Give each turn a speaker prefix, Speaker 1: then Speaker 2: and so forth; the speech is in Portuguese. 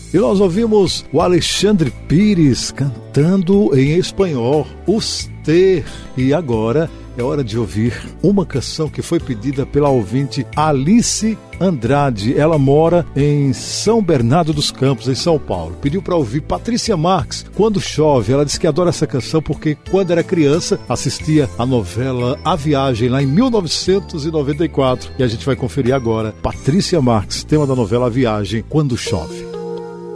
Speaker 1: E nós ouvimos o Alexandre Pires cantando em espanhol, Usted. E agora é hora de ouvir uma canção que foi pedida pela ouvinte Alice Andrade. Ela mora em São Bernardo dos Campos, em São Paulo. Pediu para ouvir Patrícia Marx, Quando Chove. Ela disse que adora essa canção porque quando era criança assistia a novela A Viagem, lá em 1994. E a gente vai conferir agora Patrícia Marx, tema da novela A Viagem, Quando Chove.